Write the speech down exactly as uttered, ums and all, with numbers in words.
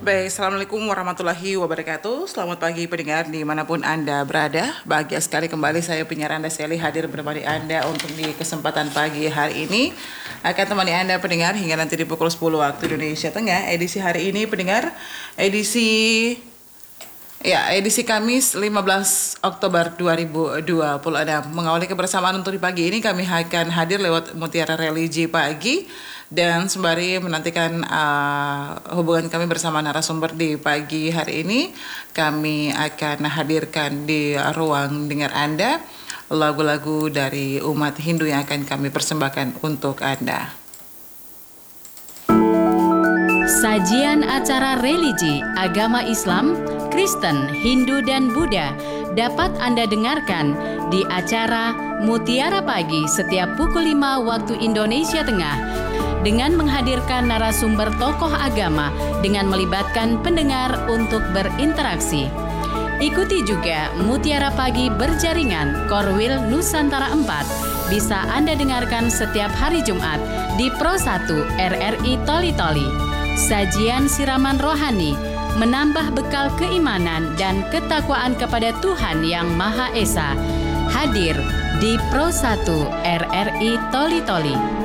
Baik, Assalamualaikum warahmatullahi wabarakatuh. Selamat pagi pendengar dimanapun Anda berada. Bahagia sekali kembali saya penyiar Anda Sally hadir bersama Anda untuk di kesempatan pagi hari ini. Akan temani Anda pendengar hingga nanti di pukul sepuluh waktu Indonesia Tengah. Edisi hari ini pendengar, edisi Ya, edisi Kamis lima belas Oktober dua ribu dua puluh enam. Mengawali kebersamaan untuk di pagi ini kami akan hadir lewat Mutiara Religi Pagi dan sembari menantikan uh, hubungan kami bersama narasumber di pagi hari ini, kami akan hadirkan di ruang dengar Anda lagu-lagu dari umat Hindu yang akan kami persembahkan untuk Anda. Sajian acara religi, agama Islam, Kristen, Hindu, dan Buddha dapat Anda dengarkan di acara Mutiara Pagi setiap pukul lima waktu Indonesia Tengah dengan menghadirkan narasumber tokoh agama dengan melibatkan pendengar untuk berinteraksi. Ikuti juga Mutiara Pagi berjaringan Korwil Nusantara empat. Bisa Anda dengarkan setiap hari Jumat di Pro satu R R I Toli Toli. Sajian siraman rohani, menambah bekal keimanan dan ketakwaan kepada Tuhan Yang Maha Esa. Hadir di Pro satu R R I Toli Toli.